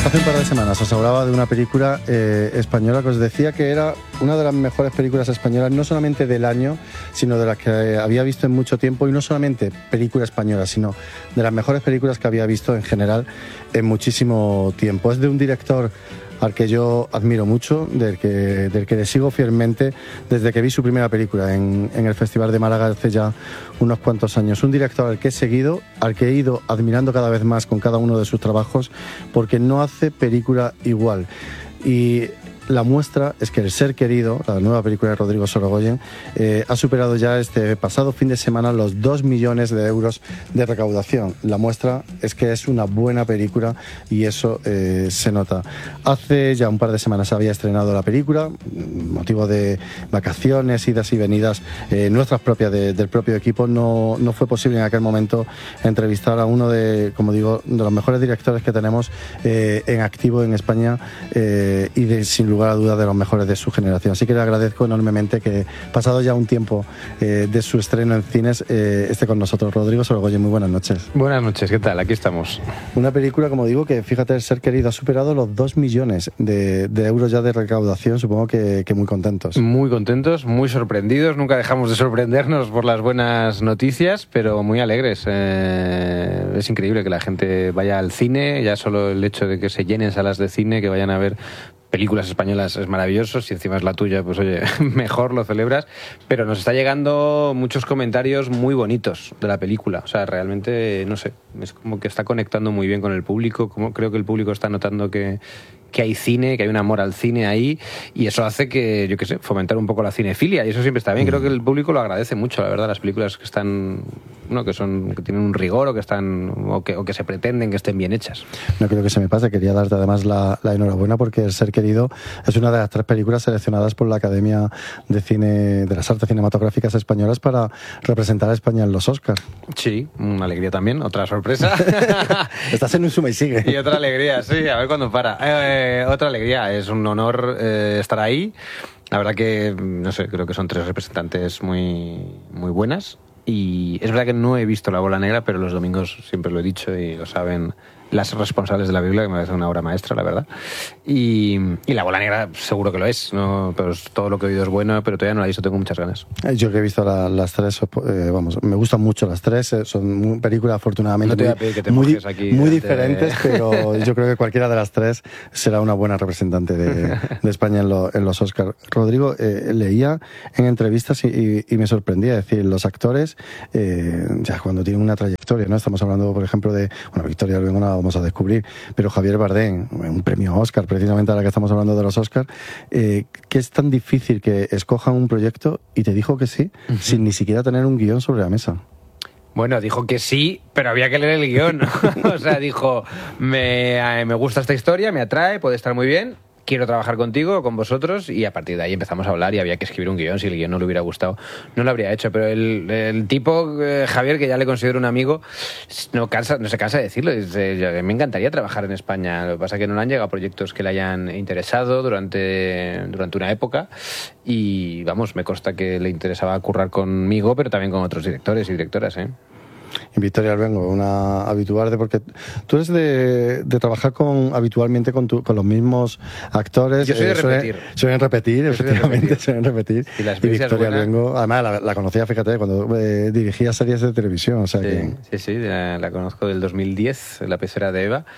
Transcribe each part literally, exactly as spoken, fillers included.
Hace un par de semanas os hablaba de una película eh, española que os decía que era una de las mejores películas españolas, no solamente del año, sino de las que eh, había visto en mucho tiempo, y no solamente película española, sino de las mejores películas que había visto en general en muchísimo tiempo. Es de un director al que yo admiro mucho, del que, del que le sigo fielmente desde que vi su primera película en, en el Festival de Málaga hace ya unos cuantos años. Un director al que he seguido, al que he ido admirando cada vez más con cada uno de sus trabajos, porque no hace película igual. Y la muestra es que El ser querido, la nueva película de Rodrigo Sorogoyen, eh, ha superado ya este pasado fin de semana los dos millones de euros de recaudación. La muestra es que es una buena película y eso eh, se nota. Hace ya un par de semanas había estrenado la película, motivo de vacaciones, idas y venidas eh, nuestras propias de, del propio equipo. No, no fue posible en aquel momento entrevistar a uno de, como digo, de los mejores directores que tenemos eh, en activo en España eh, y de, sin lugar lugar a dudas, de los mejores de su generación. Así que le agradezco enormemente que, pasado ya un tiempo eh, de su estreno en cines, eh, esté con nosotros. Rodrigo Sorogoyen, muy buenas noches. Buenas noches, ¿qué tal? Aquí estamos. Una película, como digo, que fíjate, El ser querido ha superado los dos millones de, de euros ya de recaudación. Supongo que, que muy contentos. Muy contentos, muy sorprendidos. Nunca dejamos de sorprendernos por las buenas noticias, pero muy alegres. Eh, es increíble que la gente vaya al cine, ya solo el hecho de que se llenen salas de cine, que vayan a ver películas españolas es maravilloso. Si encima es la tuya, pues oye, mejor lo celebras. Pero nos está llegando muchos comentarios muy bonitos de la película. O sea, realmente, no sé, es como que está conectando muy bien con el público. Como creo que el público está notando que, que hay cine, que hay un amor al cine ahí, y eso hace que, yo qué sé, fomentar un poco la cinefilia, y eso siempre está bien. Creo que el público lo agradece mucho, la verdad, las películas que están, no, que son, que tienen un rigor o que están, o que, o que se pretenden que estén bien hechas. No creo que se me pase. Quería darte además la, la enhorabuena, porque El ser querido es una de las tres películas seleccionadas por la Academia de Cine, de las Artes Cinematográficas Españolas, para representar a España en los Oscars. Sí, una alegría también, otra sorpresa. Estás en un suma y sigue. Y otra alegría, sí, a ver cuándo para. Eh, otra alegría, es un honor eh, estar ahí. La verdad que, no sé, creo que son tres representantes muy, muy buenas. Y es verdad que no he visto La bola negra, pero los domingos siempre lo he dicho y lo saben las responsables de la Biblia, que me parece una obra maestra, la verdad. Y, y La bola negra seguro que lo es, ¿no? Pero todo lo que he oído es bueno, pero todavía no la he visto, tengo muchas ganas. Yo que he visto la, las tres, eh, vamos, me gustan mucho las tres, eh, son películas afortunadamente no te voy a pedir que te muy, mojes aquí muy de... diferentes, pero yo creo que cualquiera de las tres será una buena representante de, de España en, lo, en los Oscars. Rodrigo, eh, leía en entrevistas y, y, y me sorprendía, es decir, los actores, eh, ya cuando tienen una trayectoria, ¿no? Estamos hablando, por ejemplo, de, bueno, Victoria Albengo no la vamos a descubrir, pero Javier Bardem, un premio Oscar, precisamente ahora que estamos hablando de los Oscars, eh, que es tan difícil que escojan un proyecto, y te dijo que sí, uh-huh, sin ni siquiera tener un guión sobre la mesa. Bueno, dijo que sí, pero había que leer el guión. O sea, dijo, me, me gusta esta historia, me atrae, puede estar muy bien, quiero trabajar contigo, con vosotros, y a partir de ahí empezamos a hablar y había que escribir un guión. Si el guión no le hubiera gustado, no lo habría hecho. Pero el, el tipo, eh, Javier, que ya le considero un amigo, no, cansa, no se cansa de decirlo. Dice, me encantaría trabajar en España. Lo que pasa es que no le han llegado proyectos que le hayan interesado durante, durante una época, y vamos, me consta que le interesaba currar conmigo, pero también con otros directores y directoras, ¿eh? Y Victoria Albengo, una habitual, de, porque tú eres de, de trabajar con habitualmente con, tu, con los mismos actores. Yo soy de eh, repetir. Suelen, suelen repetir, Yo efectivamente, suelen repetir. Y, la y Victoria Albengo, además la, la conocía, fíjate, cuando eh, dirigía series de televisión. O sea sí, que... sí, sí, la, la conozco del dos mil diez, La pecera de Eva.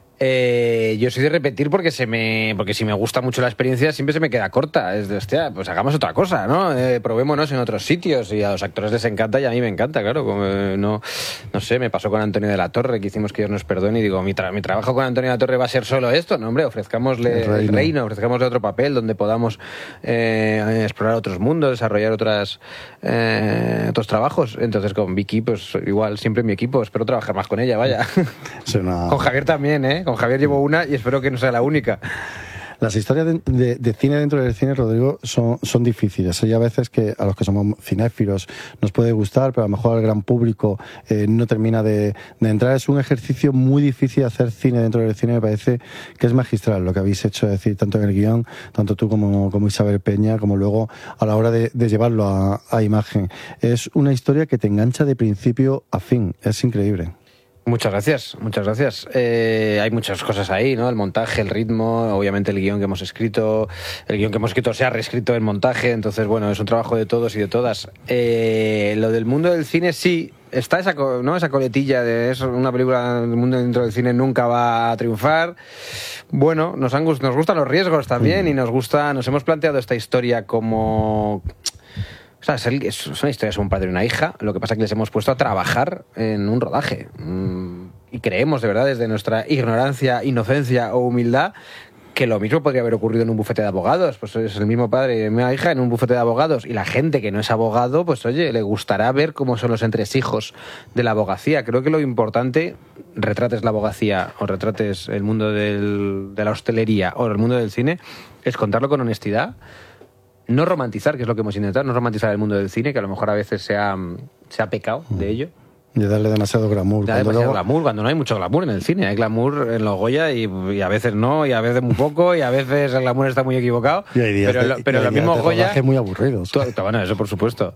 Eh, yo soy de repetir porque se me porque si me gusta mucho la experiencia siempre se me queda corta. Es de, hostia, pues hagamos otra cosa, ¿no? Eh, probémonos en otros sitios, y a los actores les encanta y a mí me encanta, claro. Como, eh, no, no sé, me pasó con Antonio de la Torre, que hicimos Que Dios nos perdone, y digo, mi, tra- mi trabajo con Antonio de la Torre va a ser solo esto. No, hombre, ofrezcámosle el reino, el reino ofrezcámosle otro papel donde podamos eh, explorar otros mundos, desarrollar otras eh, otros trabajos. Entonces con Vicky, pues igual, siempre mi equipo, espero trabajar más con ella, vaya. Una... Con Javier también, ¿eh? Con Javier llevo una y espero que no sea la única. Las historias de, de, de cine dentro del cine, Rodrigo, son, son difíciles. Hay a veces que a los que somos cinéfilos nos puede gustar, pero a lo mejor al gran público eh, no termina de, de entrar. Es un ejercicio muy difícil hacer cine dentro del cine. Me parece que es magistral lo que habéis hecho, es decir, tanto en el guión, tanto tú como, como Isabel Peña, como luego a la hora de, de llevarlo a, a imagen. Es una historia que te engancha de principio a fin. Es increíble. Muchas gracias, muchas gracias. Eh, hay muchas cosas ahí, ¿no? El montaje, el ritmo, obviamente el guión que hemos escrito, el guión que hemos escrito se ha reescrito en montaje, entonces, bueno, es un trabajo de todos y de todas. Eh, lo del mundo del cine, sí, está esa, ¿no? esa coletilla de eso, una película del mundo dentro del cine nunca va a triunfar. Bueno, nos, han, nos gustan los riesgos también y nos gusta, nos hemos planteado esta historia como... O sea, es, el, es una historia, es un padre y una hija. Lo que pasa es que les hemos puesto a trabajar en un rodaje. Y creemos, de verdad, desde nuestra ignorancia, inocencia o humildad, que lo mismo podría haber ocurrido en un bufete de abogados. Pues es el mismo padre y una hija en un bufete de abogados. Y la gente que no es abogado, pues oye, le gustará ver cómo son los entresijos de la abogacía. Creo que lo importante, retrates la abogacía o retrates el mundo del, de la hostelería o el mundo del cine, es contarlo con honestidad. No romantizar, que es lo que hemos intentado, no romantizar el mundo del cine, que a lo mejor a veces se ha, se ha pecado de ello. De darle demasiado glamour. De darle demasiado luego... glamour, cuando no hay mucho glamour en el cine. Hay glamour en los Goya y, y a veces no, y a veces muy poco, y a veces el glamour está muy equivocado. Y hay días pero de, lo, pero los mismos Goya... muy aburridos. Tú, bueno, eso por supuesto.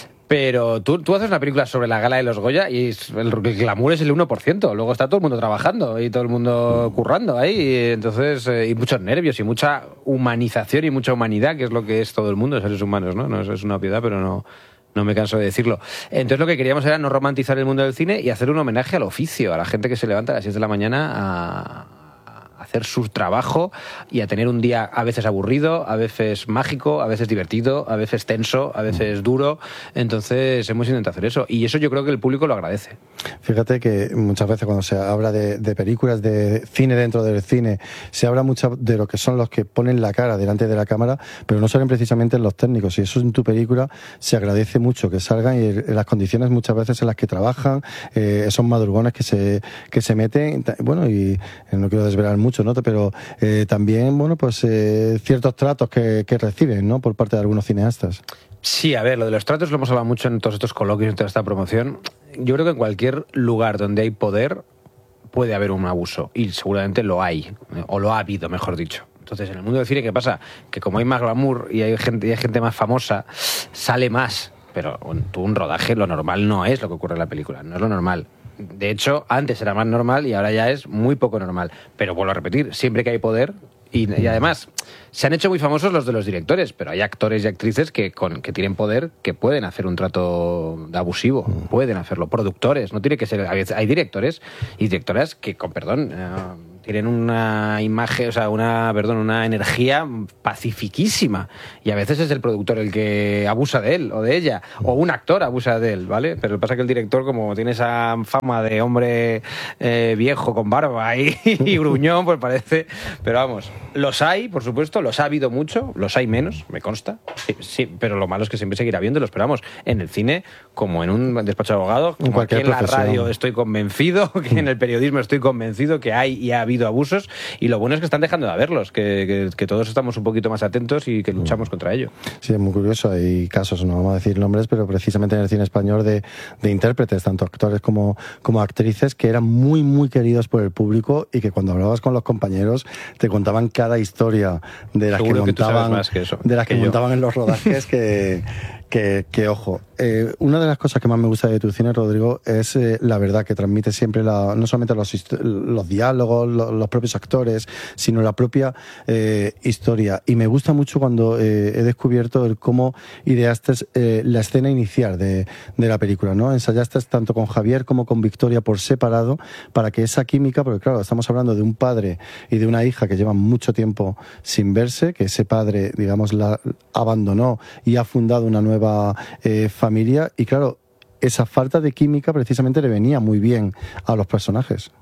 Pero tú, tú haces una película sobre la gala de los Goya y el, el glamour es el uno por ciento. Luego está todo el mundo trabajando y todo el mundo currando ahí. Y entonces, eh, y muchos nervios y mucha humanización y mucha humanidad, que es lo que es todo el mundo, seres humanos, ¿no? No es una piedad, pero no, no me canso de decirlo. Entonces lo que queríamos era no romantizar el mundo del cine y hacer un homenaje al oficio, a la gente que se levanta a las seis de la mañana a... hacer su trabajo y a tener un día a veces aburrido, a veces mágico, a veces divertido, a veces tenso, a veces duro. Entonces hemos intentado hacer eso y eso yo creo que el público lo agradece. Fíjate que muchas veces cuando se habla de, de películas, de cine dentro del cine, se habla mucho de lo que son los que ponen la cara delante de la cámara, pero no salen precisamente los técnicos, y eso en tu película se agradece mucho que salgan y en las condiciones muchas veces en las que trabajan, eh, esos madrugones que se, que se meten, bueno, y no quiero desvelar mucho, ¿no? Pero eh, también, bueno, pues eh, ciertos tratos que, que reciben, ¿no? Por parte de algunos cineastas. Sí, a ver, lo de los tratos lo hemos hablado mucho en todos estos coloquios, en toda esta promoción. Yo creo que en cualquier lugar donde hay poder puede haber un abuso, y seguramente lo hay, o lo ha habido, mejor dicho. Entonces, en el mundo del cine, ¿qué pasa? Que como hay más glamour y hay gente, y hay gente más famosa, sale más. Pero tú, un rodaje, lo normal no es lo que ocurre en la película, no es lo normal. De hecho, antes era más normal y ahora ya es muy poco normal. Pero vuelvo a repetir, siempre que hay poder... Y, y además, se han hecho muy famosos los de los directores, pero hay actores y actrices que, con, que tienen poder, que pueden hacer un trato abusivo, pueden hacerlo. Productores, no tiene que ser... Hay directores y directoras que, con perdón... Uh, tienen una imagen, o sea, una, perdón, una energía pacifiquísima. Y a veces es el productor el que abusa de él o de ella, o un actor abusa de él, ¿vale? Pero lo que pasa es que el director, como tiene esa fama de hombre eh, viejo con barba y, y gruñón, pues parece... Pero vamos, los hay, por supuesto, los ha habido mucho, los hay menos, me consta, sí, sí, pero lo malo es que siempre seguirá habiéndolos. Pero vamos, en el cine, como en un despacho de abogado, como aquí en la radio estoy convencido, que en el periodismo estoy convencido que hay y ha habido abusos, y lo bueno es que están dejando de haberlos, que, que, que todos estamos un poquito más atentos y que luchamos contra ello. Sí, es muy curioso. Hay casos, no vamos a decir nombres, pero precisamente en el cine español de, de intérpretes, tanto actores como, como actrices, que eran muy, muy queridos por el público y que cuando hablabas con los compañeros te contaban cada historia de las Seguro que que montaban, más que eso, de las que, que montaban en los rodajes que... Que, que, ojo, eh, una de las cosas que más me gusta de tu cine, Rodrigo, es eh, la verdad que transmite siempre, la, no solamente los, los diálogos, los, los propios actores, sino la propia eh, historia. Y me gusta mucho cuando eh, he descubierto el cómo ideaste eh, la escena inicial de, de la película, ¿no? Ensayaste tanto con Javier como con Victoria por separado para que esa química, porque claro, estamos hablando de un padre y de una hija que llevan mucho tiempo sin verse, que ese padre, digamos, la abandonó y ha fundado una nueva Eh, familia, y claro, esa falta de química precisamente le venía muy bien a los personajes.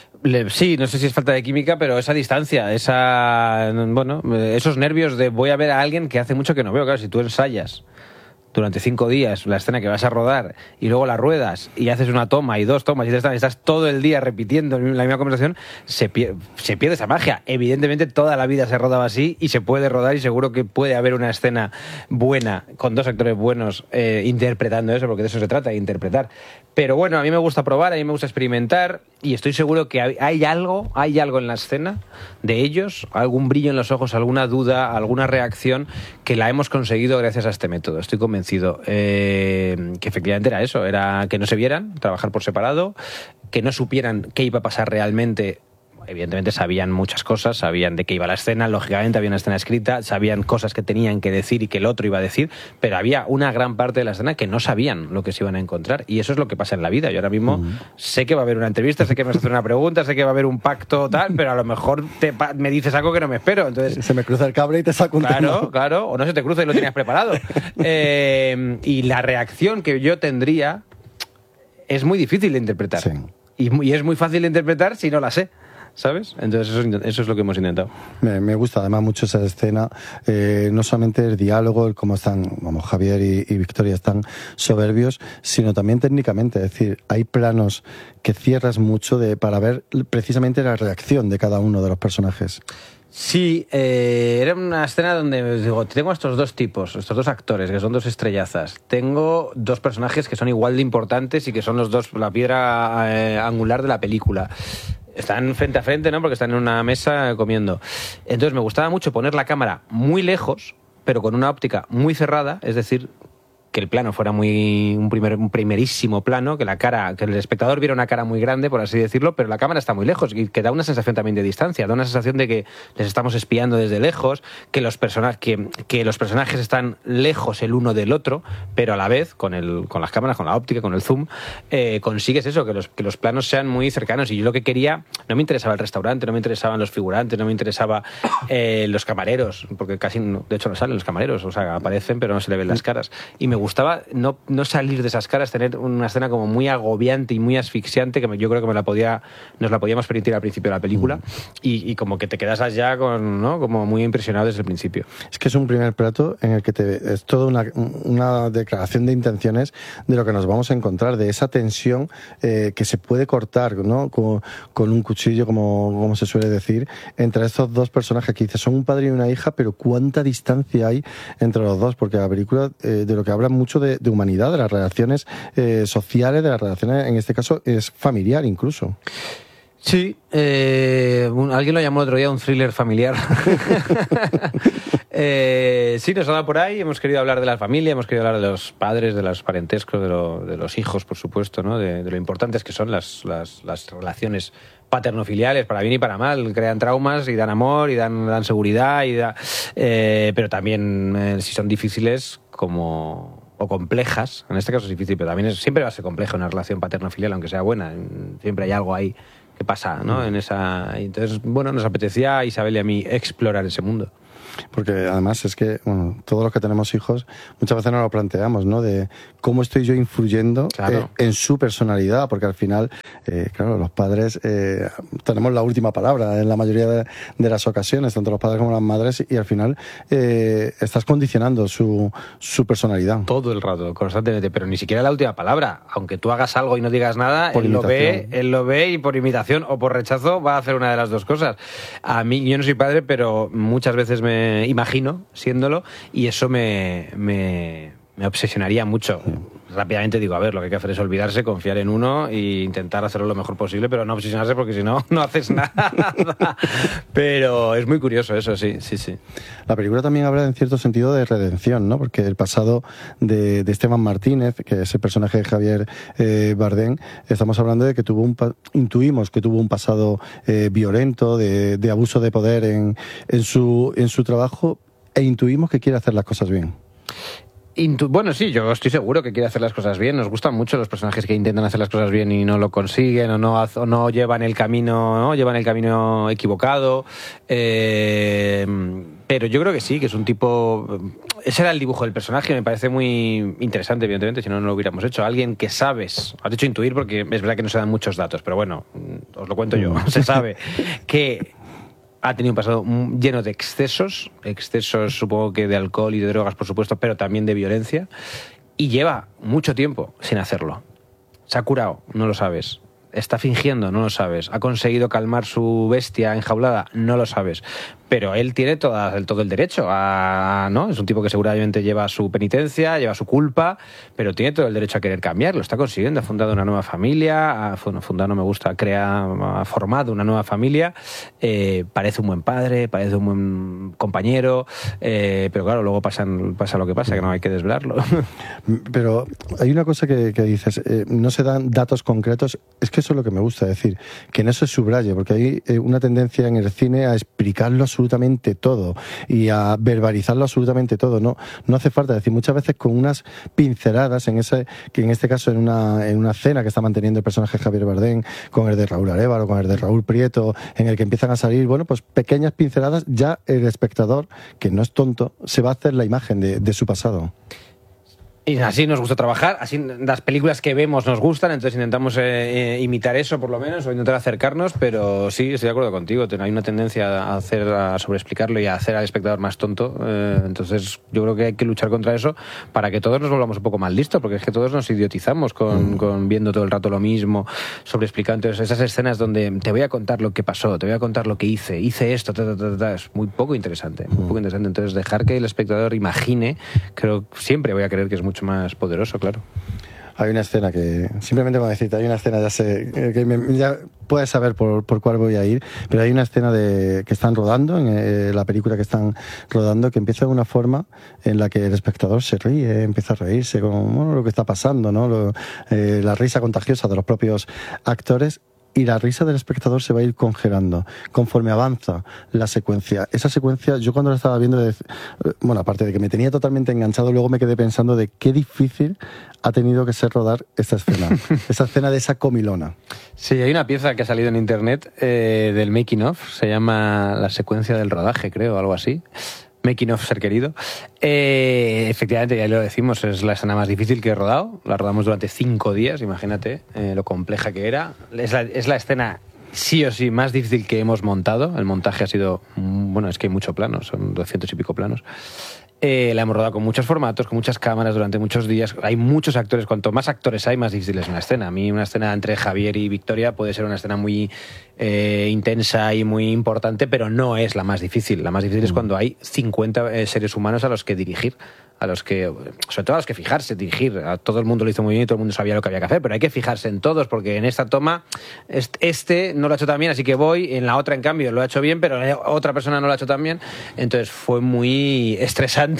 Sí, no sé si es falta de química, pero esa distancia, esa, bueno, esos nervios de voy a ver a alguien que hace mucho que no veo. Claro, si tú ensayas durante cinco días la escena que vas a rodar y luego la ruedas y haces una toma y dos tomas y estás, estás todo el día repitiendo la misma conversación, se pierde, se pierde esa magia. Evidentemente toda la vida se rodaba así y se puede rodar, y seguro que puede haber una escena buena con dos actores buenos eh, interpretando eso, porque de eso se trata, de interpretar. Pero bueno, a mí me gusta probar, a mí me gusta experimentar, y estoy seguro que hay, hay algo, hay algo en la escena de ellos, algún brillo en los ojos, alguna duda, alguna reacción que la hemos conseguido gracias a este método. Estoy convencido eh, que efectivamente era eso, era que no se vieran, trabajar por separado, que no supieran qué iba a pasar realmente. Evidentemente sabían muchas cosas, sabían de qué iba la escena, lógicamente había una escena escrita, sabían cosas que tenían que decir y que el otro iba a decir, pero había una gran parte de la escena que no sabían lo que se iban a encontrar, y eso es lo que pasa en la vida. Yo ahora mismo uh-huh. sé que va a haber una entrevista, sé que me vas a hacer una pregunta, sé que va a haber un pacto tal, pero a lo mejor te, me dices algo que no me espero. Entonces, se me cruza el cable y te saco un Claro, tema. claro, o no se te cruza y lo tenías preparado. Eh, y la reacción que yo tendría es muy difícil de interpretar. Sí. Y, y es muy fácil de interpretar si no la sé. ¿Sabes? Entonces eso, eso es lo que hemos intentado. Me, me gusta además mucho esa escena, eh, no solamente el diálogo, el cómo están, vamos, Javier y, y Victoria están soberbios, sino también técnicamente, es decir, hay planos que cierras mucho de, para ver precisamente la reacción de cada uno de los personajes. Sí, eh, era una escena donde digo, tengo estos dos tipos, estos dos actores, que son dos estrellazas. Tengo dos personajes que son igual de importantes y que son los dos, la piedra eh, angular de la película. Están frente a frente, ¿no? Porque están en una mesa comiendo. Entonces me gustaba mucho poner la cámara muy lejos, pero con una óptica muy cerrada, es decir, que el plano fuera muy un, primer, un primerísimo plano, que la cara, que el espectador viera una cara muy grande, por así decirlo, pero la cámara está muy lejos y que da una sensación también de distancia, da una sensación de que les estamos espiando desde lejos, que los personajes, que, que los personajes están lejos el uno del otro, pero a la vez, con el, con las cámaras, con la óptica, con el zoom, eh, consigues eso, que los, que los planos sean muy cercanos. Y yo lo que quería, no me interesaba el restaurante, no me interesaban los figurantes, no me interesaba eh, los camareros, porque casi, no, de hecho no salen los camareros, o sea, aparecen pero no se le ven las caras. Y me gustaba no, no salir de esas caras, tener una escena como muy agobiante y muy asfixiante, que me, yo creo que me la podía, nos la podíamos permitir al principio de la película, mm. y, y como que te quedas allá con, ¿no? Como muy impresionado desde el principio. Es que es un primer plato en el que te, es toda una, una declaración de intenciones de lo que nos vamos a encontrar, de esa tensión eh, que se puede cortar, ¿no? Con, con un cuchillo, como, como se suele decir, entre estos dos personajes que dices, son un padre y una hija, pero cuánta distancia hay entre los dos, porque la película eh, de lo que habla mucho de, de humanidad, de las relaciones eh, sociales, de las relaciones, en este caso, es familiar incluso. Sí, eh, un, alguien lo llamó el otro día un thriller familiar. eh, sí, nos ha dado por ahí, hemos querido hablar de la familia, hemos querido hablar de los padres, de los parentescos, de, lo, de los hijos, por supuesto, ¿no? de, de lo importantes que son las, las, las relaciones paterno-filiales, para bien y para mal. Crean traumas y dan amor y dan, dan seguridad, y da, eh, pero también eh, si son difíciles como... o complejas, en este caso es difícil, pero también es, siempre va a ser compleja una relación paterno-filial, aunque sea buena, siempre hay algo ahí que pasa, ¿no? En esa, entonces, bueno, nos apetecía a Isabel y a mí explorar ese mundo. Porque además es que, bueno, todos los que tenemos hijos muchas veces nos lo planteamos, ¿no? De cómo estoy yo influyendo claro. eh, en su personalidad, porque al final, eh, claro, los padres eh, tenemos la última palabra en la mayoría de, de las ocasiones, tanto los padres como las madres, y al final eh, estás condicionando su, su personalidad. Todo el rato, constantemente, pero ni siquiera la última palabra. Aunque tú hagas algo y no digas nada, él lo ve, él lo ve y por imitación o por rechazo va a hacer una de las dos cosas. A mí, yo no soy padre, pero muchas veces me imagino siéndolo, y eso me, me, me obsesionaría mucho. Rápidamente digo, a ver, lo que hay que hacer es olvidarse, confiar en uno e intentar hacerlo lo mejor posible, pero no obsesionarse, porque si no, no haces nada. Pero es muy curioso eso, sí, sí, sí. La película también habla en cierto sentido de redención, ¿no? Porque el pasado de, de Esteban Martínez, que es el personaje de Javier eh, Bardem, estamos hablando de que tuvo un, intuimos que tuvo un pasado eh, violento, de, de abuso de poder en, en, su, en su trabajo, e intuimos que quiere hacer las cosas bien. Intu- bueno, sí, yo estoy seguro que quiere hacer las cosas bien. Nos gustan mucho los personajes que intentan hacer las cosas bien y no lo consiguen, o no, o no llevan el camino, ¿no? llevan el camino equivocado. Eh, pero yo creo que sí, que es un tipo... Ese era el dibujo del personaje, me parece muy interesante, evidentemente, si no, no lo hubiéramos hecho. Alguien que sabes, has dicho intuir porque es verdad que no se dan muchos datos, pero bueno, os lo cuento yo. Se sabe que ha tenido un pasado lleno de excesos, excesos supongo que de alcohol y de drogas, por supuesto, pero también de violencia, y lleva mucho tiempo sin hacerlo. Se ha curado, no lo sabes, ¿Está fingiendo? No lo sabes. ¿Ha conseguido calmar su bestia enjaulada? No lo sabes. Pero él tiene toda, todo el derecho a... ¿no? Es un tipo que seguramente lleva su penitencia, lleva su culpa, pero tiene todo el derecho a querer cambiar. Lo está consiguiendo. Ha fundado una nueva familia, ha fundado, no me gusta, crea, ha formado una nueva familia. Eh, parece un buen padre, parece un buen compañero, eh, pero claro, luego pasan, pasa lo que pasa, que no hay que desvelarlo. Pero hay una cosa que, que dices, eh, no se dan datos concretos. Es que eso es lo que me gusta decir, que no se subraye, porque hay eh, una tendencia en el cine a explicarlo absolutamente todo y a verbalizarlo absolutamente todo. No, no hace falta decir, muchas veces con unas pinceladas, en ese, que en este caso en una, en una cena que está manteniendo el personaje Javier Bardem, con el de Raúl Arévalo, con el de Raúl Prieto, en el que empiezan a salir, bueno, pues pequeñas pinceladas, ya el espectador, que no es tonto, se va a hacer la imagen de, de su pasado. Y así nos gusta trabajar, así las películas que vemos nos gustan, entonces intentamos eh, eh, imitar eso por lo menos, o intentar acercarnos, pero sí, estoy de acuerdo contigo, hay una tendencia a hacer, a sobreexplicarlo y a hacer al espectador más tonto, eh, entonces yo creo que hay que luchar contra eso para que todos nos volvamos un poco más listos, porque es que todos nos idiotizamos con, mm. con viendo todo el rato lo mismo, sobreexplicando. Entonces esas escenas donde te voy a contar lo que pasó, te voy a contar lo que hice, hice esto, ta, ta, ta, ta, es muy poco interesante, muy poco interesante. Entonces dejar que el espectador imagine, creo siempre voy a creer que es mucho más poderoso, claro. Hay una escena que, simplemente con decirte, hay una escena, ya sé, que me, ya puedes saber por, por cuál voy a ir, pero hay una escena de que están rodando, en eh, la película que están rodando, que empieza de una forma en la que el espectador se ríe, empieza a reírse con bueno, lo que está pasando, ¿no? Lo, eh, la risa contagiosa de los propios actores. Y la risa del espectador se va a ir congelando conforme avanza la secuencia. Esa secuencia, yo cuando la estaba viendo, bueno, aparte de que me tenía totalmente enganchado, luego me quedé pensando de qué difícil ha tenido que ser rodar esta escena. Esa escena de esa comilona. Sí, hay una pieza que ha salido en internet eh, del making of, se llama La secuencia del rodaje, creo, algo así. Making of, ser querido. Eh, efectivamente, ya lo decimos, es la escena más difícil que he rodado. La rodamos durante cinco días, imagínate eh, lo compleja que era. Es la, es la escena sí o sí más difícil que hemos montado. El montaje ha sido, bueno, es que hay muchos planos, son doscientos y pico planos. Eh, la hemos rodado con muchos formatos, con muchas cámaras durante muchos días. Hay muchos actores. Cuanto más actores hay, más difícil es una escena. A mí una escena entre Javier y Victoria puede ser una escena muy eh, intensa y muy importante, pero no es la más difícil. La más difícil mm. es cuando hay cincuenta eh, seres humanos a los que dirigir, a los que, sobre todo a los que fijarse, dirigir. A todo el mundo lo hizo muy bien y todo el mundo sabía lo que había que hacer, pero hay que fijarse en todos, porque en esta toma este no lo ha hecho tan bien, así que voy. En la otra, en cambio, lo ha hecho bien, pero otra persona no lo ha hecho tan bien. Entonces fue muy estresante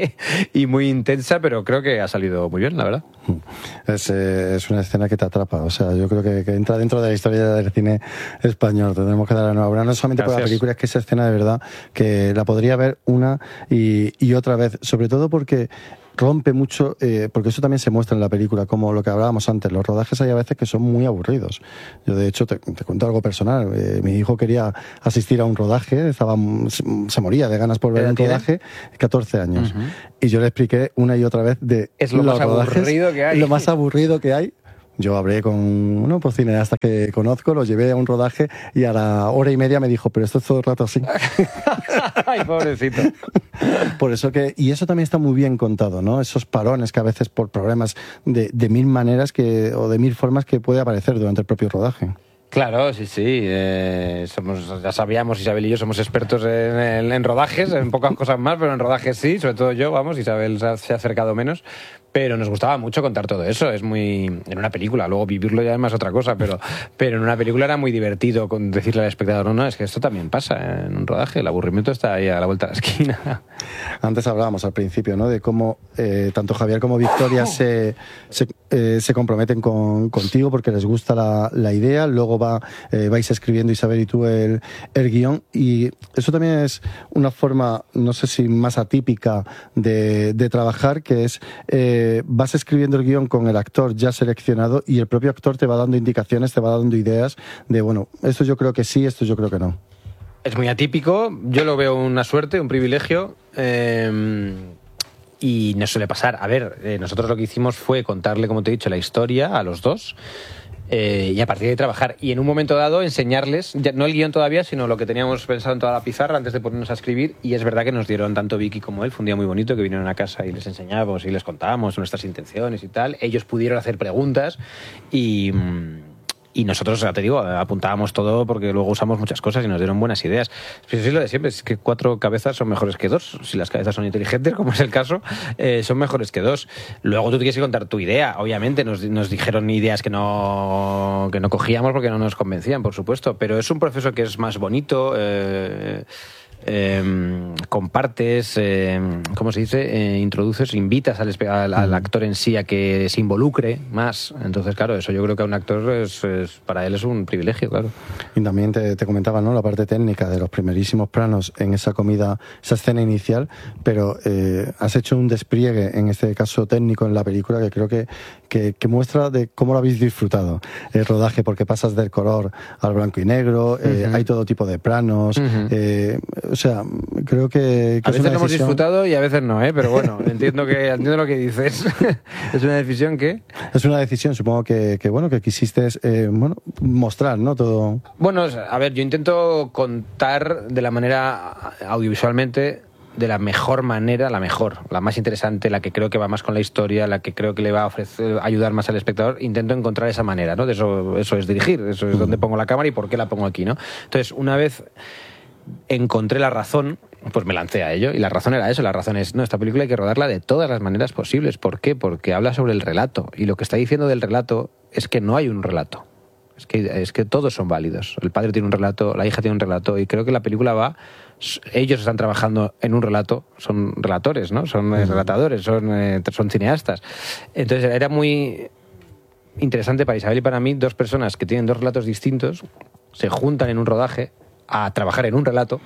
y muy intensa, pero creo que ha salido muy bien, la verdad. Es, eh, es una escena que te atrapa, o sea, yo creo que, que entra dentro de la historia del cine español. Tendremos que dar la enhorabuena, no solamente Gracias. Por la película, es que esa escena de verdad que la podría ver una y, y otra vez, sobre todo porque rompe mucho, eh, porque eso también se muestra en la película, como lo que hablábamos antes, los rodajes hay a veces que son muy aburridos. Yo de hecho te, te cuento algo personal, eh, mi hijo quería asistir a un rodaje, estaba, se, se moría de ganas por ver un tiene? rodaje, catorce años, uh-huh. y yo le expliqué una y otra vez de es lo los más rodajes, aburrido que hay. Lo más aburrido que hay. Yo hablé con uno, pues cineastas que conozco, lo llevé a un rodaje y a la hora y media me dijo, pero esto es todo el rato así. Ay, pobrecito. Por eso que, y eso también está muy bien contado, ¿no? Esos parones que a veces por problemas de, de mil maneras que, o de mil formas que puede aparecer durante el propio rodaje. Claro, sí, sí. Eh, somos, ya sabíamos, Isabel y yo somos expertos en, en, en rodajes, en pocas cosas más, pero en rodajes sí, sobre todo yo, vamos, Isabel se ha, se ha acercado menos. Pero nos gustaba mucho contar todo eso, es muy... En una película, luego vivirlo ya es más otra cosa, pero, pero en una película era muy divertido con decirle al espectador, no, no, es que esto también pasa en un rodaje, el aburrimiento está ahí a la vuelta de la esquina. Antes hablábamos al principio, ¿no?, de cómo eh, tanto Javier como Victoria se, se, eh, se comprometen con, contigo porque les gusta la, la idea, luego va, eh, vais escribiendo Isabel y tú el, el guión, y eso también es una forma, no sé si más atípica de, de trabajar, que es... Eh, vas escribiendo el guión con el actor ya seleccionado y el propio actor te va dando indicaciones, te va dando ideas de, bueno, esto yo creo que sí, esto yo creo que no. Es muy atípico, yo lo veo una suerte, un privilegio, eh, y no suele pasar. A ver, eh, nosotros lo que hicimos fue contarle, como te he dicho, la historia a los dos, Eh, y a partir de ahí trabajar y en un momento dado enseñarles, ya, no el guión todavía, sino lo que teníamos pensado en toda la pizarra antes de ponernos a escribir, y es verdad que nos dieron tanto Vicky como él, fue un día muy bonito que vinieron a casa y les enseñábamos y les contábamos nuestras intenciones y tal, ellos pudieron hacer preguntas y, Y nosotros, ya te digo, apuntábamos todo porque luego usamos muchas cosas y nos dieron buenas ideas. Pero sí, lo de siempre, es que cuatro cabezas son mejores que dos. Si las cabezas son inteligentes, como es el caso, eh, son mejores que dos. Luego tú tienes que contar tu idea. Obviamente nos, nos dijeron ideas que no, que no cogíamos porque no nos convencían, por supuesto. Pero es un proceso que es más bonito. Eh, Eh, compartes, eh, ¿cómo se dice? Eh, introduces, invitas al, al, al actor en sí a que se involucre más. Entonces, claro, eso yo creo que a un actor es, es para él es un privilegio, claro. Y también te, te comentaba, ¿no?, la parte técnica de los primerísimos planos en esa comida, esa escena inicial, pero eh, has hecho un despliegue, en este caso técnico, en la película que creo que, que, que muestra de cómo lo habéis disfrutado el rodaje, porque pasas del color al blanco y negro, eh, uh-huh. hay todo tipo de planos, uh-huh. eh, o sea, creo que, que a veces es una lo hemos decisión... disfrutado y a veces no, ¿eh? Pero bueno, entiendo que entiendo lo que dices. Es una decisión que es una decisión, supongo que, que bueno, que quisiste eh, bueno, mostrar, ¿no? Todo. Bueno, a ver, yo intento contar de la manera audiovisualmente de la mejor manera, la mejor, la más interesante, la que creo que va más con la historia, la que creo que le va a ofrecer, ayudar más al espectador. Intento encontrar esa manera, ¿no? De eso, eso es dirigir, eso es mm. dónde pongo la cámara y por qué la pongo aquí, ¿no? Entonces, una vez encontré la razón, pues me lancé a ello, y la razón era eso, la razón es, no, esta película hay que rodarla de todas las maneras posibles. ¿Por qué? Porque habla sobre el relato, y lo que está diciendo del relato es que no hay un relato, es que, es que todos son válidos. El padre tiene un relato, la hija tiene un relato, y creo que la película va, ellos están trabajando en un relato, son relatores, ¿no? Son eh, relatadores, son, eh, son cineastas. Entonces era muy interesante para Isabel y para mí, dos personas que tienen dos relatos distintos, se juntan en un rodaje a trabajar en un relato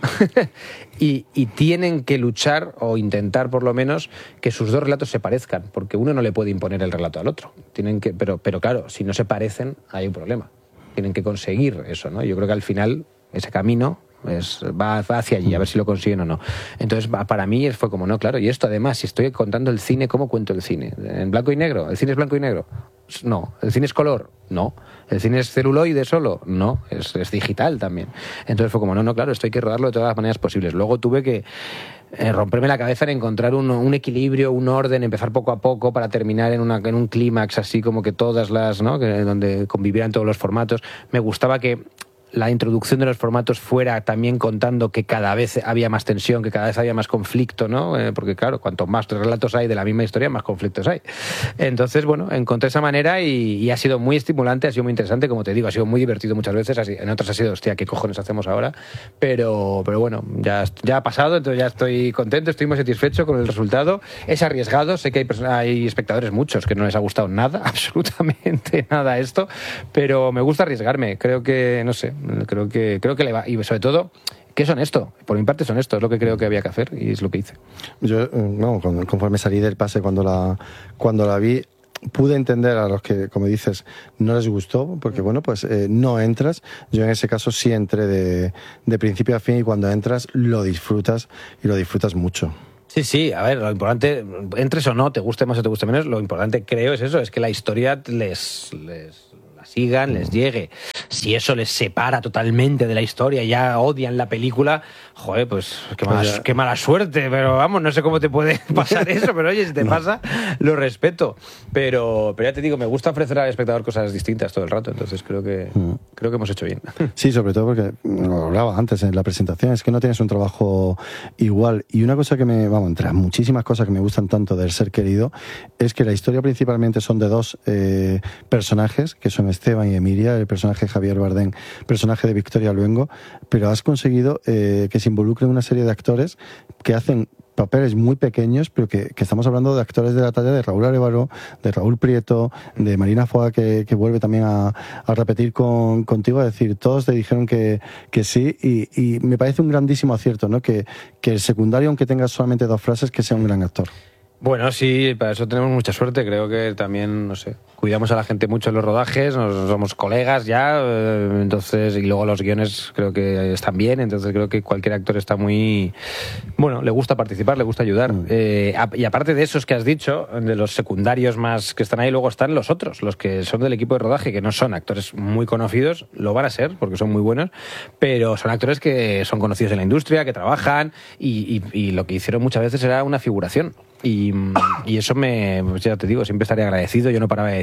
y, y tienen que luchar o intentar por lo menos que sus dos relatos se parezcan, porque uno no le puede imponer el relato al otro. Tienen que, pero, pero claro, si no se parecen hay un problema. Tienen que conseguir eso, ¿no? Yo creo que al final ese camino es, va, va hacia allí, a ver si lo consiguen o no. Entonces, para mí fue como, no, claro, y esto además, si estoy contando el cine, ¿cómo cuento el cine? ¿En blanco y negro? ¿El cine es blanco y negro? No. ¿El cine es color? No. ¿El cine es celuloide solo? No. Es, es digital también. Entonces fue como, no, no, claro, esto hay que rodarlo de todas las maneras posibles. Luego tuve que eh, romperme la cabeza en encontrar un, un equilibrio, un orden, empezar poco a poco para terminar en, una, en un clímax así como que todas las, ¿no?, que, donde convivieran todos los formatos. Me gustaba que la introducción de los formatos fuera también contando que cada vez había más tensión, que cada vez había más conflicto, ¿no? Eh, porque claro, cuanto más relatos hay de la misma historia, más conflictos hay. Entonces, bueno, encontré esa manera y, y ha sido muy estimulante, ha sido muy interesante, como te digo, ha sido muy divertido muchas veces, así, en otras ha sido, hostia, ¿qué cojones hacemos ahora? Pero, pero bueno, ya, ya ha pasado, entonces ya estoy contento, estoy muy satisfecho con el resultado. Es arriesgado, sé que hay, hay espectadores, muchos, que no les ha gustado nada, absolutamente nada esto, pero me gusta arriesgarme, creo que, no sé, Creo que, creo que le va. Y sobre todo, que es honesto. Por mi parte es honesto. Es lo que creo que había que hacer y es lo que hice. Yo, no, conforme salí del pase, cuando la, cuando la vi, pude entender a los que, como dices, no les gustó, porque bueno, pues eh, no entras. Yo en ese caso sí entré de, de principio a fin, y cuando entras lo disfrutas, y lo disfrutas mucho. Sí, sí, a ver, lo importante, entres o no, te guste más o te guste menos, lo importante creo es eso, es que la historia les... les sigan, les llegue. Si eso les separa totalmente de la historia y ya odian la película, joder, pues qué mala, pues qué mala suerte, pero vamos, no sé cómo te puede pasar eso, pero oye, si te no. pasa, lo respeto. Pero, pero ya te digo, me gusta ofrecer al espectador cosas distintas todo el rato, entonces creo que mm. creo que hemos hecho bien. Sí, sobre todo porque, lo hablaba antes en la presentación, es que no tienes un trabajo igual. Y una cosa que me, vamos, entre las muchísimas cosas que me gustan tanto del Ser Querido, es que la historia principalmente son de dos eh, personajes, que son Esteban y Emilia, el personaje de Javier Bardem, personaje de Victoria Luengo, pero has conseguido eh, que se involucren una serie de actores que hacen papeles muy pequeños, pero que, que estamos hablando de actores de la talla de Raúl Arévalo, de Raúl Prieto, de Marina Foa, que, que vuelve también a, a repetir con, contigo, a decir, todos te dijeron que, que sí, y, y me parece un grandísimo acierto, ¿no? Que, que el secundario, aunque tenga solamente dos frases, que sea un gran actor. Bueno, sí, para eso tenemos mucha suerte. Creo que también, no sé, cuidamos a la gente mucho en los rodajes, nos somos colegas ya, eh, entonces, y luego los guiones creo que están bien, entonces creo que cualquier actor está muy... Bueno, le gusta participar, le gusta ayudar. Mm. Eh, y aparte de esos que has dicho, de los secundarios más que están ahí, luego están los otros, los que son del equipo de rodaje, que no son actores muy conocidos, lo van a ser, porque son muy buenos, pero son actores que son conocidos en la industria, que trabajan, y, y, y lo que hicieron muchas veces era una figuración. Y, y eso me, pues ya te digo, siempre estaré agradecido. Yo no paraba de decir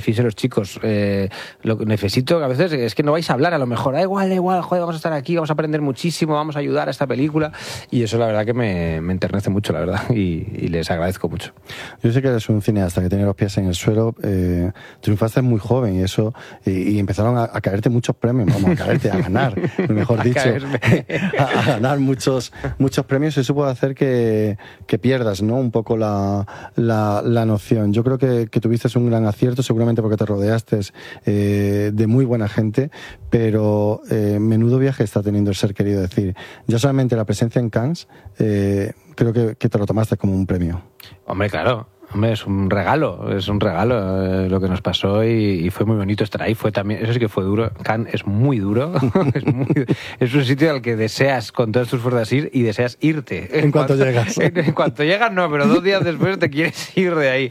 fíjense los chicos, eh, lo que necesito, a veces es que no vais a hablar, a lo mejor, da igual, da igual, joder, vamos a estar aquí, vamos a aprender muchísimo, vamos a ayudar a esta película, y eso la verdad que me, me enternece mucho, la verdad, y, y les agradezco mucho. Yo sé que eres un cineasta que tiene los pies en el suelo, eh, triunfaste muy joven y eso, y, y empezaron a, a caerte muchos premios, vamos, a caerte, a ganar, mejor dicho, a, a ganar muchos, muchos premios, y eso puede hacer que, que pierdas, ¿no?, un poco la, la, la noción. Yo creo que, que tuviste un gran acierto, seguramente porque te rodeaste eh, de muy buena gente, pero eh, menudo viaje está teniendo el ser querido. Decir, ya solamente la presencia en Cannes, eh, creo que, que te lo tomaste como un premio. Hombre, claro. Hombre, es un regalo, es un regalo eh, lo que nos pasó y, y fue muy bonito estar ahí. Fue también, eso sí que fue duro. Cannes es muy duro, es, muy, es un sitio al que deseas con todas tus fuerzas ir y deseas irte. En, en cuanto, cuanto llegas. En, en cuanto llegas no, pero dos días después te quieres ir de ahí.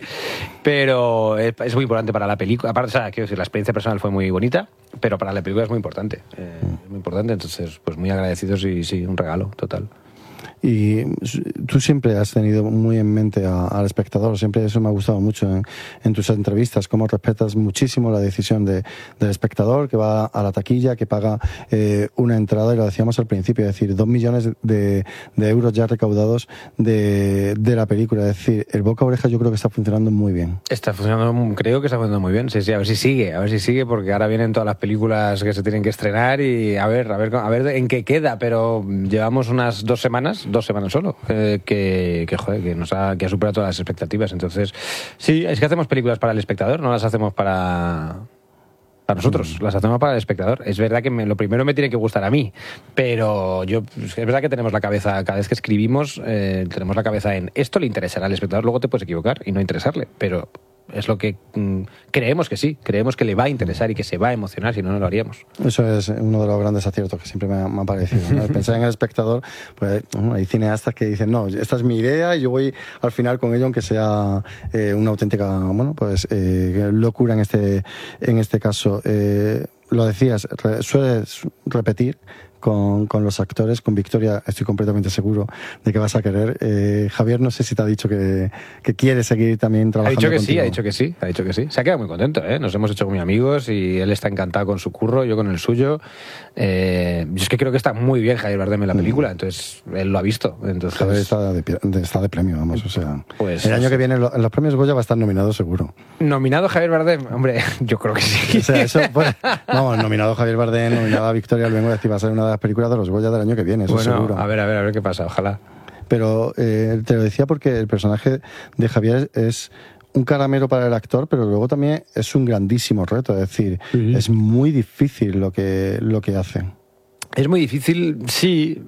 Pero es, es muy importante para la película. Aparte, o sea, quiero decir, la experiencia personal fue muy bonita, pero para la película es muy importante. Eh, es muy importante, entonces, pues muy agradecidos y sí, un regalo total. Y tú siempre has tenido muy en mente a, al espectador, siempre eso me ha gustado mucho en, en tus entrevistas, cómo respetas muchísimo la decisión de, del espectador que va a la taquilla, que paga eh, una entrada, y lo decíamos al principio, es decir, dos millones de, de euros ya recaudados de, de la película, es decir, el boca a oreja yo creo que está funcionando muy bien. Está funcionando, creo que está funcionando muy bien, sí, sí, a ver si sigue, a ver si sigue, porque ahora vienen todas las películas que se tienen que estrenar y a ver, a ver, a ver en qué queda, pero llevamos unas dos semanas, dos semanas solo, eh, que, que, joder, que nos ha, que ha superado todas las expectativas. Entonces, sí, es que hacemos películas para el espectador, no las hacemos para, para nosotros, mm. las hacemos para el espectador. Es verdad que me, lo primero me tiene que gustar a mí, pero yo, es verdad que tenemos la cabeza, cada vez que escribimos, eh, tenemos la cabeza en esto le interesará al espectador, luego te puedes equivocar y no interesarle, pero es lo que mm, creemos que sí, creemos que le va a interesar y que se va a emocionar, si no, no lo haríamos. Eso es uno de los grandes aciertos que siempre me ha, me ha parecido, ¿no? Pensar en el espectador, pues bueno, hay cineastas que dicen, no, esta es mi idea y yo voy al final con ello, aunque sea eh, una auténtica, bueno, pues eh, locura en este, en este caso. Eh, lo decías, re, sueles repetir con, con los actores, con Victoria estoy completamente seguro de que vas a querer. Eh, Javier, no sé si te ha dicho que, que quiere seguir también trabajando contigo. Ha dicho que contigo. sí, ha dicho que sí, ha dicho que sí. Se ha quedado muy contento, ¿eh? Nos hemos hecho muy amigos y él está encantado con su curro, yo con el suyo. Eh, yo es que creo que está muy bien Javier Bardem en la película, entonces él lo ha visto. Entonces... Javier está de, de, está de premio, vamos, o sea... Pues, el año que viene en los premios Goya va a estar nominado seguro. ¿Nominado Javier Bardem? Hombre, yo creo que sí. O sea, eso, pues, vamos, nominado Javier Bardem, nominada Victoria Luengo, va a ser una de las películas de los Goya del año que viene, eso bueno, seguro. A ver, a ver, a ver qué pasa, ojalá. Pero eh, te lo decía porque el personaje de Javier es un caramelo para el actor, pero luego también es un grandísimo reto, es decir, uh-huh. es muy difícil lo que, lo que hace. Es muy difícil, sí.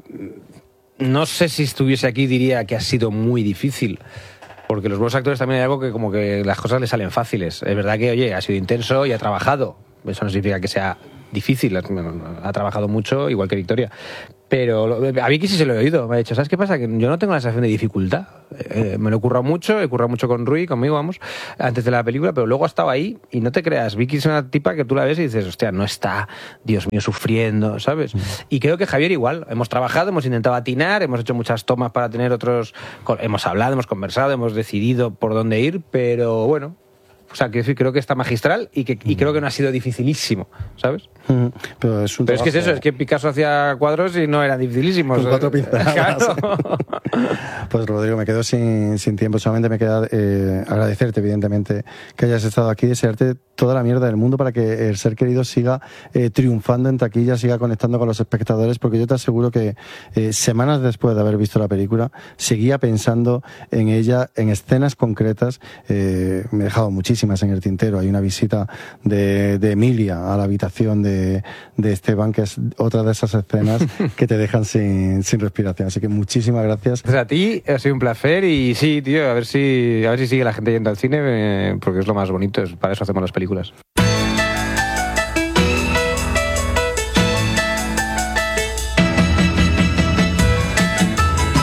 No sé si estuviese aquí diría que ha sido muy difícil, porque los buenos actores también hay algo que como que las cosas les salen fáciles. Es verdad que, oye, ha sido intenso y ha trabajado. Eso no significa que sea difícil, ha trabajado mucho, igual que Victoria. Pero a Vicky sí se lo he oído, me ha dicho, ¿sabes qué pasa? Que yo no tengo la sensación de dificultad. Eh, me lo he currado mucho, he currado mucho con Rui, conmigo, vamos, antes de la película, pero luego ha estado ahí y no te creas, Vicky es una tipa que tú la ves y dices, hostia, no está, Dios mío, sufriendo, ¿sabes? Mm. Y creo que Javier igual, hemos trabajado, hemos intentado atinar, hemos hecho muchas tomas para tener otros, hemos hablado, hemos conversado, hemos decidido por dónde ir, pero bueno... O sea, que creo que está magistral y, que, y creo que no ha sido dificilísimo, ¿sabes? Mm, pero es, un pero es que es eso, es que Picasso hacía cuadros y no eran dificilísimos. Con cuatro pinceladas. Claro. Pues Rodrigo, me quedo sin, sin tiempo. Solamente me queda eh, agradecerte, evidentemente, que hayas estado aquí, desearte toda la mierda del mundo para que el ser querido siga eh, triunfando en taquilla, siga conectando con los espectadores, porque yo te aseguro que eh, semanas después de haber visto la película, seguía pensando en ella, en escenas concretas. Eh, me he dejado muchísimas en el tintero. Hay una visita de, de Emilia a la habitación de, de Esteban, que es otra de esas escenas que te dejan sin, sin respiración. Así que muchísimas gracias. Pues a ti, ha sido un placer y sí, tío, a ver si, a ver si sigue la gente yendo al cine, eh, porque es lo más bonito, es, para eso hacemos las películas.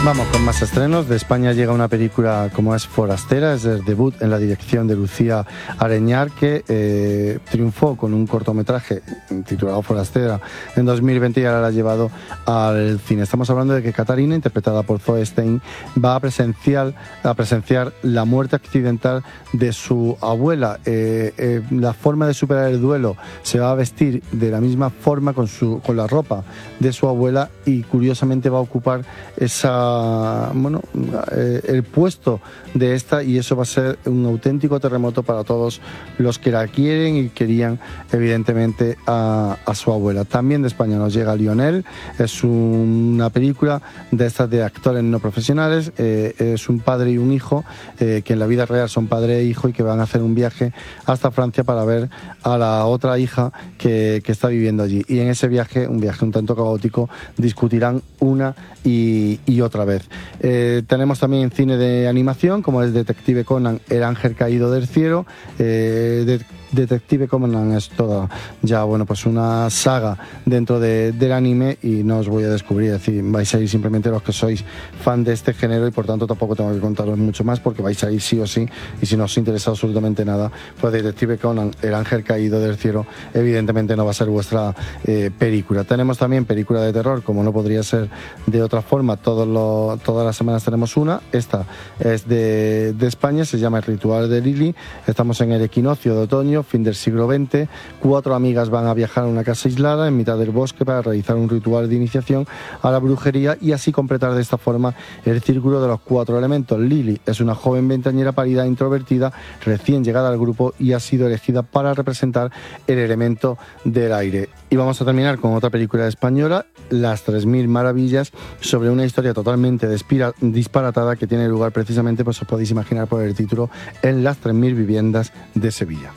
Vamos con más estrenos. De España llega una película como es Forastera, es el debut en la dirección de Lucía Areñar, que eh, triunfó con un cortometraje titulado Forastera en dos mil veinte y ahora la ha llevado al cine. Estamos hablando de que Catarina, interpretada por Zoe Stein, va a presenciar, a presenciar la muerte accidental de su abuela. Eh, eh, la forma de superar el duelo, se va a vestir de la misma forma con, su, con la ropa de su abuela y curiosamente va a ocupar esa bueno, eh, el puesto de esta, y eso va a ser un auténtico terremoto para todos los que la quieren y querían evidentemente a, a su abuela. También de España nos llega Lionel, es un, una película de estas de actores no profesionales, eh, es un padre y un hijo eh, que en la vida real son padre e hijo y que van a hacer un viaje hasta Francia para ver a la otra hija que, que está viviendo allí, y en ese viaje, un viaje un tanto caótico, discutirán una y, y otra vez. Eh, tenemos también cine de animación como es Detective Conan, el ángel caído del cielo. eh, de, Detective Conan es toda ya bueno pues una saga dentro de, del anime, y no os voy a descubrir, es decir, vais a ir simplemente los que sois fan de este género, y por tanto tampoco tengo que contaros mucho más porque vais a ir sí o sí, y si no os interesa absolutamente nada, pues Detective Conan, el ángel caído del cielo, evidentemente no va a ser vuestra eh, película. Tenemos también película de terror, como no podría ser de otra forma, todos los, todas las semanas tenemos una. Esta es de, de España, se llama El ritual de Lily. Estamos en el equinoccio de otoño, fin del siglo veinte. Cuatro amigas van a viajar a una casa aislada en mitad del bosque para realizar un ritual de iniciación a la brujería y así completar de esta forma el círculo de los cuatro elementos. Lily es una joven veinteañera pálida e introvertida, recién llegada al grupo, y ha sido elegida para representar el elemento del aire. Y vamos a terminar con otra película española, Las tres mil maravillas, sobre una historia totalmente despira, disparatada que tiene lugar precisamente, pues os podéis imaginar por el título, en las tres mil viviendas de Sevilla.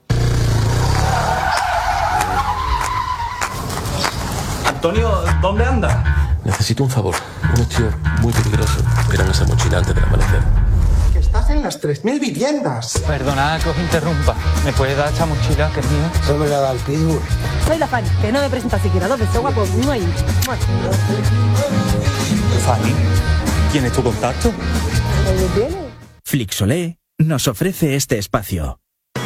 Antonio, ¿dónde anda? Necesito un favor. Unos tíos muy peligrosos eran esa mochila antes del amanecer. Que estás en las tres mil viviendas. Perdona que os interrumpa. ¿Me puede dar esta mochila que es mía? Eso me la da el pitbull. Soy la Fanny, que no me presenta siquiera dos veces, guapo. No hay. Fanny, ¿quién es tu contacto? ¿Dónde viene? Flixolé nos ofrece este espacio.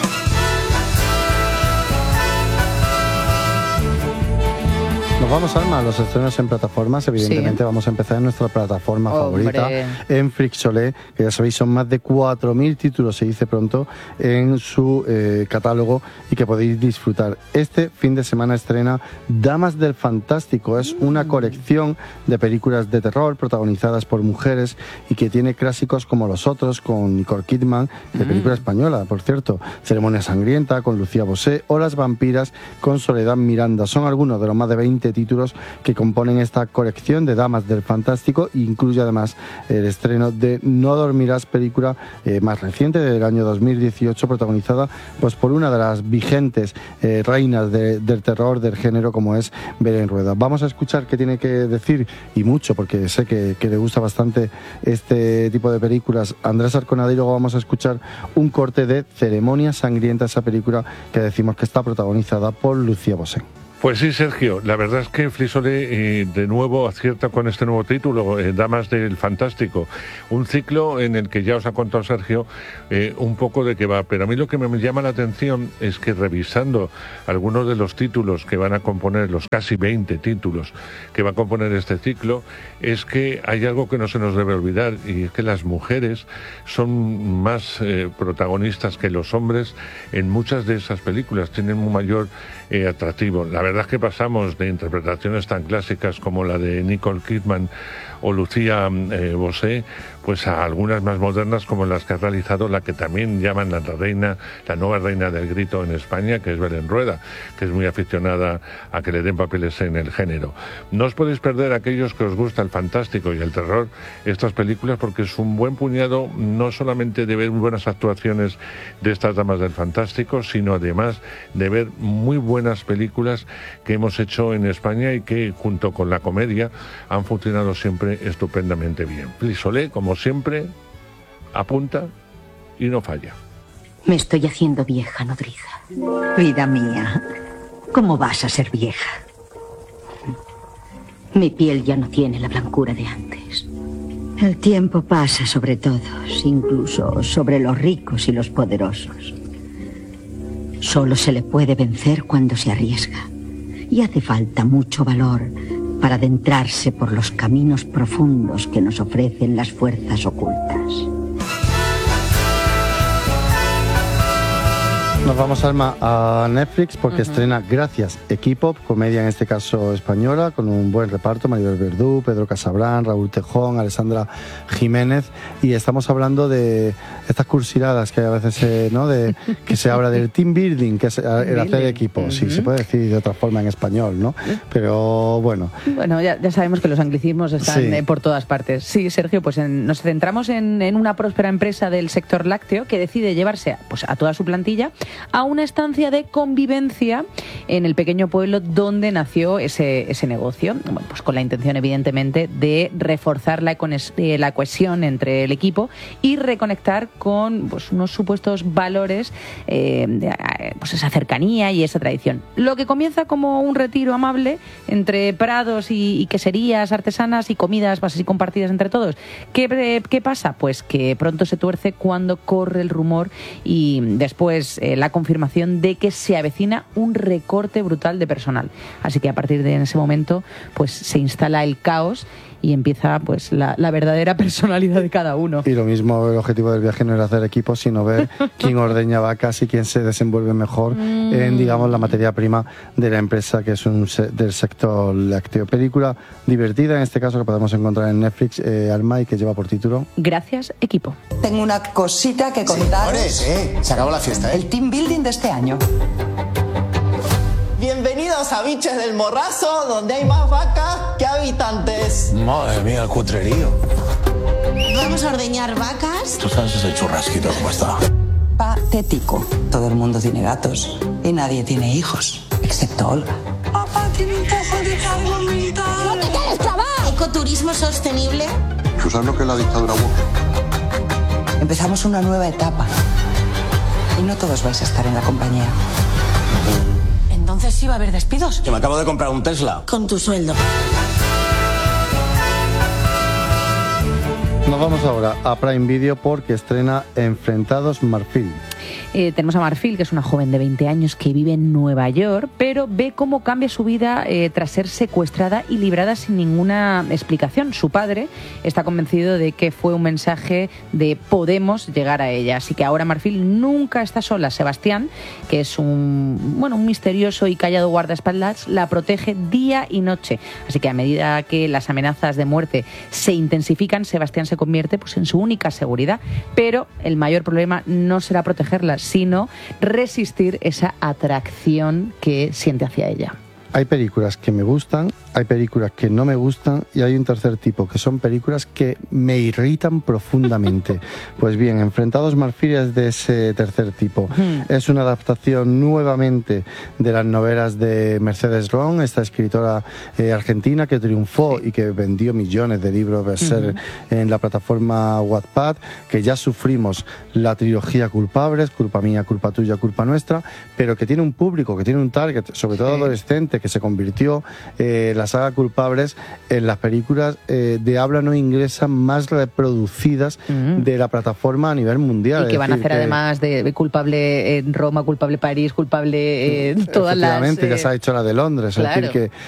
Nos vamos, Alma, a los estrenos en plataformas. Evidentemente sí. Vamos a empezar en nuestra plataforma Hombre. favorita, en Flixolé, que ya sabéis son más de cuatro mil títulos, se dice pronto, en su eh, catálogo, y que podéis disfrutar. Este fin de semana estrena Damas del Fantástico. Es una colección de películas de terror protagonizadas por mujeres y que tiene clásicos como Los Otros, con Nicole Kidman, de mm. película española, por cierto, Ceremonia Sangrienta, con Lucía Bosé, o Las Vampiras, con Soledad Miranda. Son algunos de los más de veinte títulos que componen esta colección de Damas del Fantástico. Incluye además el estreno de No dormirás, película eh, más reciente del año dos mil dieciocho, protagonizada pues por una de las vigentes eh, reinas de, del terror del género, como es Belén Rueda. Vamos a escuchar qué tiene que decir, y mucho, porque sé que, que le gusta bastante este tipo de películas, Andrés Arconada, y luego vamos a escuchar un corte de Ceremonia Sangrienta, esa película que decimos que está protagonizada por Lucía Bosé. Pues sí, Sergio, la verdad es que Flixolé eh, de nuevo acierta con este nuevo título, eh, Damas del Fantástico, un ciclo en el que ya os ha contado Sergio eh, un poco de qué va, pero a mí lo que me llama la atención es que, revisando algunos de los títulos que van a componer, los casi veinte títulos que va a componer este ciclo, es que hay algo que no se nos debe olvidar, y es que las mujeres son más eh, protagonistas que los hombres en muchas de esas películas, tienen un mayor eh, atractivo. La verdad es que pasamos de interpretaciones tan clásicas como la de Nicole Kidman o Lucía eh, Bosé, pues a algunas más modernas como las que ha realizado la que también llaman la reina, la nueva reina del grito en España, que es Belén Rueda, que es muy aficionada a que le den papeles en el género. No os podéis perder, aquellos que os gusta el fantástico y el terror, estas películas, porque es un buen puñado no solamente de ver buenas actuaciones de estas damas del fantástico, sino además de ver muy buenas películas que hemos hecho en España y que, junto con la comedia, han funcionado siempre estupendamente bien. Flixolé, como siempre, apunta y no falla. Me estoy haciendo vieja, nodriza. Vida mía, ¿cómo vas a ser vieja? Mi piel ya no tiene la blancura de antes. El tiempo pasa sobre todos, incluso sobre los ricos y los poderosos. Solo se le puede vencer cuando se arriesga. Y hace falta mucho valor para adentrarse por los caminos profundos que nos ofrecen las fuerzas ocultas. Nos vamos, Alma, a Netflix porque uh-huh. estrena Gracias, Equipo, comedia en este caso española, con un buen reparto: Maribel Verdú, Pedro Casabrán, Raúl Tejón, Alessandra Jiménez, y estamos hablando de estas cursiladas que a veces eh, ¿no? de, que se habla del team building, que es el hacer equipo, uh-huh. sí, se puede decir de otra forma en español, ¿no? Pero bueno. Bueno, ya, ya sabemos que los anglicismos están sí. eh, por todas partes. Sí, Sergio, pues en, nos centramos en, en una próspera empresa del sector lácteo que decide llevarse a, pues, a toda su plantilla a una estancia de convivencia en el pequeño pueblo donde nació ese, ese negocio, bueno, pues con la intención evidentemente de reforzar la, la cohesión entre el equipo y reconectar con pues, unos supuestos valores, eh, de, pues esa cercanía y esa tradición. Lo que comienza como un retiro amable entre prados y, y queserías artesanas y comidas así compartidas entre todos. ¿Qué, qué pasa? Pues que pronto se tuerce cuando corre el rumor y después eh, la confirmación de que se avecina un recorte brutal de personal. Así que a partir de ese momento pues se instala el caos y empieza pues la, la verdadera personalidad de cada uno. Y lo mismo, el objetivo del viaje no era hacer equipos, sino ver quién ordeña vacas y quién se desenvuelve mejor mm. en, digamos, la materia prima de la empresa, que es un se, del sector lácteo. Película divertida, en este caso, que podemos encontrar en Netflix, eh, Alma, y que lleva por título Gracias, Equipo. Tengo una cosita que contaros. Sí, eh, se acabó la fiesta, ¿eh? El team building de este año. Bienvenidos a Biches del Morrazo, donde hay más vacas que habitantes. Madre mía, el cutrerío. Vamos a ordeñar vacas. Tú sabes ese churrasquito cómo está. Patético. Todo el mundo tiene gatos y nadie tiene hijos, excepto Olga. Papá tiene un poco de cargo mental. ¡No te quedes trabajo! Ecoturismo sostenible. ¿Tú sabes lo que es la dictadura woke? Empezamos una nueva etapa y no todos vais a estar en la compañía. Entonces sí va a haber despidos. Que me acabo de comprar un Tesla. Con tu sueldo. Nos vamos ahora a Prime Video porque estrena Enfrentados Marfil. Eh, tenemos a Marfil, que es una joven de veinte años que vive en Nueva York, pero ve cómo cambia su vida eh, tras ser secuestrada y librada sin ninguna explicación. Su padre está convencido de que fue un mensaje de podemos llegar a ella. Así que ahora Marfil nunca está sola. Sebastián, que es un, bueno, un misterioso y callado guardaespaldas, la protege día y noche. Así que a medida que las amenazas de muerte se intensifican, Sebastián se convierte pues, en su única seguridad. Pero el mayor problema no será protegerla, sino resistir esa atracción que siente hacia ella. Hay películas que me gustan, hay películas que no me gustan y hay un tercer tipo, que son películas que me irritan profundamente. Pues bien, Enfrentados Marfil es de ese tercer tipo. Mm. Es una adaptación nuevamente de las novelas de Mercedes Ron, esta escritora eh, argentina que triunfó y que vendió millones de libros bestseller mm-hmm. en la plataforma Wattpad, que ya sufrimos la trilogía Culpables, Culpa Mía, Culpa Tuya, Culpa Nuestra, pero que tiene un público, que tiene un target, sobre todo sí. adolescente, que se convirtió eh, la saga Culpables en las películas eh, de habla no inglesa más reproducidas mm. de la plataforma a nivel mundial. Y que van a hacer que... además de Culpable en Roma, Culpable París, Culpable en todas las... Efectivamente, eh... ya se ha hecho la de Londres. Claro. Es decir, que